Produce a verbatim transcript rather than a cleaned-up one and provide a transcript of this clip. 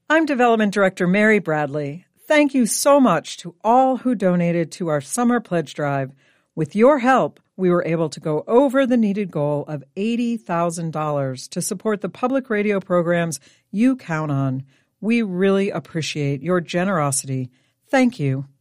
I'm Development Director Mary Bradley. Thank you so much to all who donated to our summer pledge drive. With your help, we were able to go over the needed goal of eighty thousand dollars to support the public radio programs you count on. We really appreciate your generosity. Thank you.